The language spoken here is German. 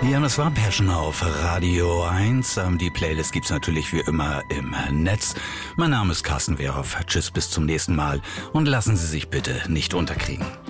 Ja, und das war Passion auf Radio 1. Die Playlist gibt's natürlich wie immer im Netz. Mein Name ist Carsten Wehrhoff. Tschüss, bis zum nächsten Mal. Und lassen Sie sich bitte nicht unterkriegen.